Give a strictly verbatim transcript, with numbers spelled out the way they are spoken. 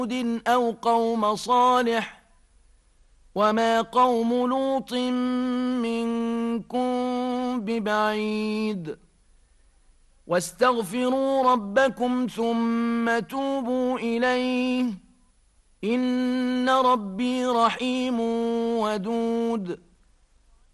أو قوم صالح وما قوم لوط منكم ببعيد واستغفروا ربكم ثم توبوا إليه إن ربي رحيم ودود